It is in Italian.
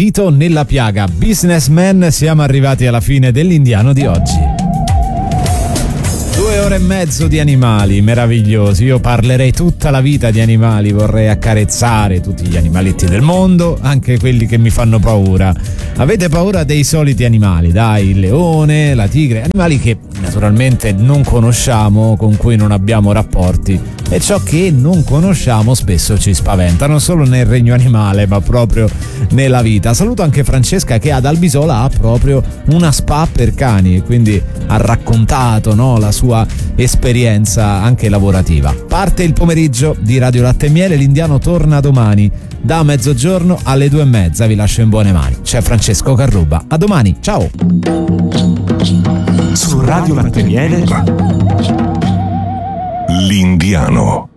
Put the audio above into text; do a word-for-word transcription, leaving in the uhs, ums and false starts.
dito nella piaga. Businessman, siamo arrivati alla fine dell'Indiano di oggi. Due ore e mezzo di animali meravigliosi. Io parlerei tutta la vita di animali, vorrei accarezzare tutti gli animaletti del mondo, anche quelli che mi fanno paura. Avete paura dei soliti animali, dai, il leone, la tigre, animali che naturalmente non conosciamo, con cui non abbiamo rapporti, e ciò che non conosciamo spesso ci spaventa, non solo nel regno animale ma proprio nella vita. Saluto anche Francesca che ad Albisola ha proprio una spa per cani e quindi ha raccontato, no, la sua esperienza anche lavorativa. Parte il pomeriggio di Radio Latte e Miele, l'Indiano torna domani da mezzogiorno alle due e mezza. Vi lascio in buone mani, c'è Francesco Carruba. A domani, ciao. Su Radio Latte e Miele, l'Indiano.